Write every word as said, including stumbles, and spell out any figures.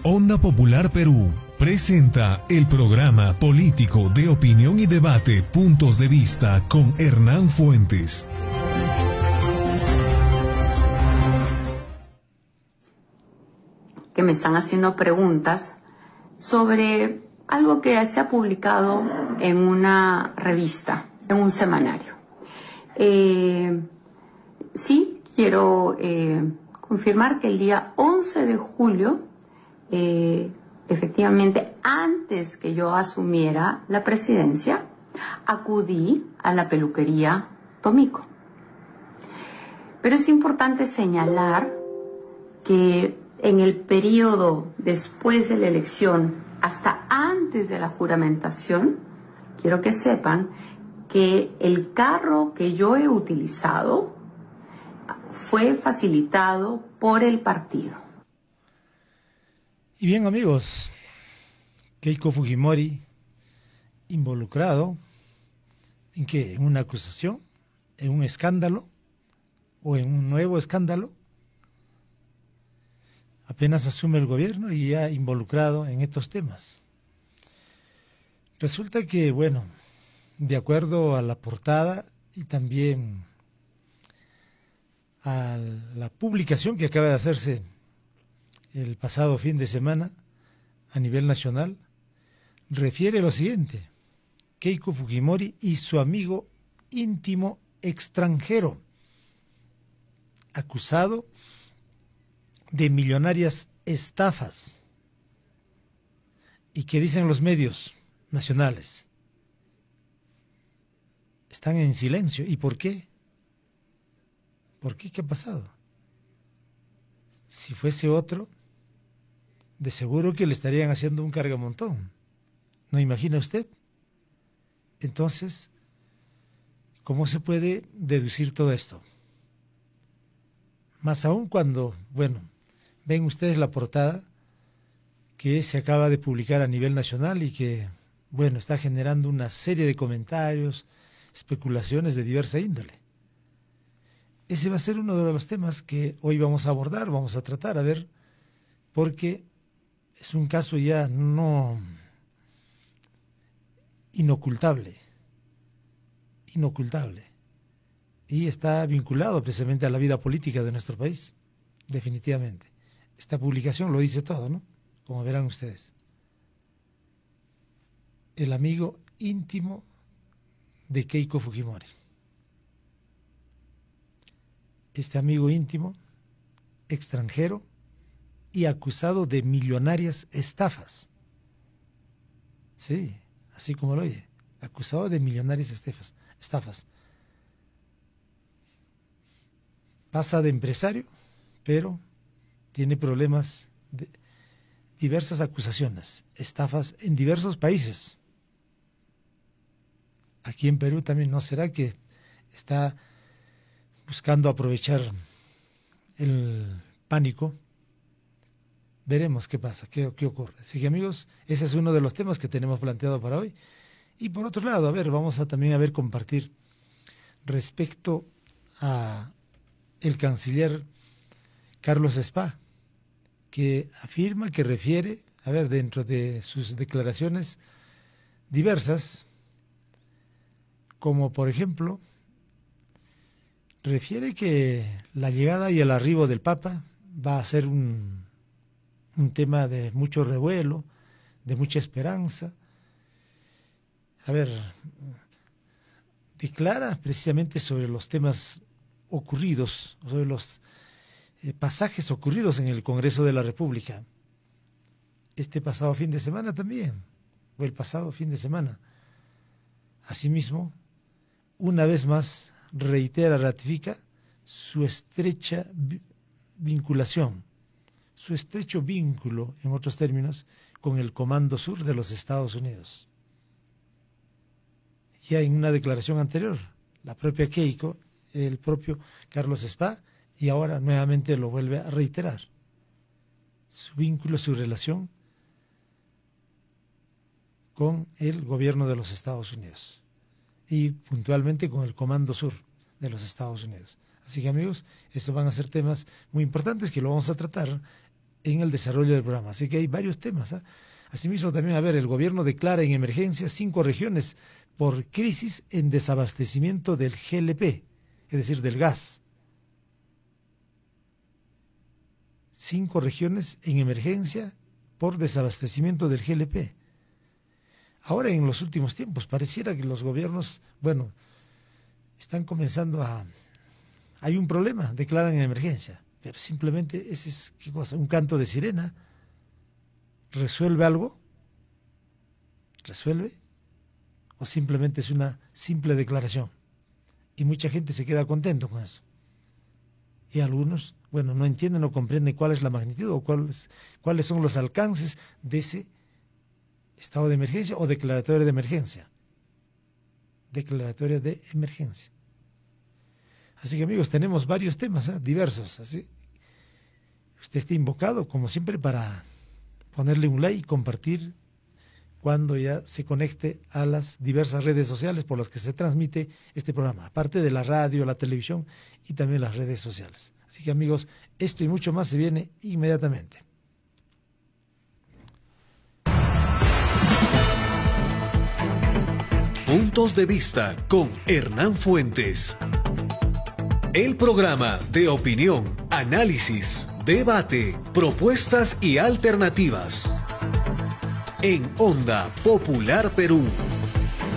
Onda Popular Perú presenta el programa político de opinión y debate Puntos de Vista con Hernán Fuentes. Que me están haciendo preguntas sobre algo que se ha publicado en una revista, en un semanario. Eh, sí, quiero eh, confirmar que el día once de julio, eh, efectivamente, antes que yo asumiera la presidencia, acudí a la peluquería Tomico. Pero es importante señalar que en el periodo después de la elección, hasta antes de la juramentación, quiero que sepan que el carro que yo he utilizado fue facilitado por el partido. Y bien, amigos, Keiko Fujimori involucrado en qué, en una acusación, en un escándalo o en un nuevo escándalo. Apenas asume el gobierno y ya involucrado en estos temas. Resulta que, bueno, de acuerdo a la portada y también a la publicación que acaba de hacerse el pasado fin de semana a nivel nacional, refiere lo siguiente: Keiko Fujimori y su amigo íntimo extranjero, acusado de millonarias estafas. ¿Y qué dicen los medios nacionales? Están en silencio. ¿Y por qué? ¿Por qué? ¿Qué ha pasado? Si fuese otro, de seguro que le estarían haciendo un cargamontón. ¿No imagina usted? Entonces, ¿cómo se puede deducir todo esto? Más aún cuando, bueno, ven ustedes la portada que se acaba de publicar a nivel nacional y que, bueno, está generando una serie de comentarios, especulaciones de diversa índole. Ese va a ser uno de los temas que hoy vamos a abordar, vamos a tratar, a ver, porque es un caso ya no inocultable, inocultable, y está vinculado precisamente a la vida política de nuestro país, definitivamente. Esta publicación lo dice todo, ¿no? Como verán ustedes. El amigo íntimo de Keiko Fujimori. Este amigo íntimo, extranjero y acusado de millonarias estafas. Sí, así como lo oye, acusado de millonarias estafas. estafas. Pasa de empresario, pero tiene problemas de diversas acusaciones, estafas en diversos países. Aquí en Perú también, ¿no será que está buscando aprovechar el pánico? Veremos qué pasa, qué, qué ocurre. Así que, amigos, ese es uno de los temas que tenemos planteado para hoy. Y por otro lado, a ver, vamos a también a ver compartir respecto a el canciller Carlos Spa, que afirma, que refiere, a ver, dentro de sus declaraciones diversas, como por ejemplo, refiere que la llegada y el arribo del Papa va a ser un, un tema de mucho revuelo, de mucha esperanza. A ver, declara precisamente sobre los temas ocurridos, sobre los eh, pasajes ocurridos en el Congreso de la República. Este pasado fin de semana también, o el pasado fin de semana. Asimismo, una vez más, reitera, ratifica su estrecha vinculación, su estrecho vínculo, en otros términos, con el Comando Sur de los Estados Unidos. Ya en una declaración anterior, la propia Keiko, el propio Carlos Spa, y ahora nuevamente lo vuelve a reiterar. Su vínculo, su relación con el gobierno de los Estados Unidos y puntualmente con el Comando Sur de los Estados Unidos. Así que, amigos, estos van a ser temas muy importantes que lo vamos a tratar en el desarrollo del programa. Así que hay varios temas. ¿eh? Asimismo, también, a ver, el gobierno declara en emergencia cinco regiones por crisis en desabastecimiento del G L P, es decir, del gas. Cinco regiones en emergencia por desabastecimiento del G L P. Ahora, en los últimos tiempos, pareciera que los gobiernos, bueno, están comenzando a... Hay un problema, declaran en emergencia, pero simplemente ese es, ¿qué cosa? Un canto de sirena. ¿Resuelve algo? ¿Resuelve? ¿O simplemente es una simple declaración? Y mucha gente se queda contento con eso. Y algunos, bueno, no entienden o comprenden cuál es la magnitud o cuáles, cuáles son los alcances de ese estado de emergencia o declaratoria de emergencia. Declaratoria de emergencia. Así que, amigos, tenemos varios temas, ¿eh? diversos. Así, usted está invocado, como siempre, para ponerle un like y compartir cuando ya se conecte a las diversas redes sociales por las que se transmite este programa, aparte de la radio, la televisión y también las redes sociales. Así que, amigos, esto y mucho más se viene inmediatamente. Puntos de vista con Hernán Fuentes. El programa de opinión, análisis, debate, propuestas y alternativas. En Onda Popular Perú.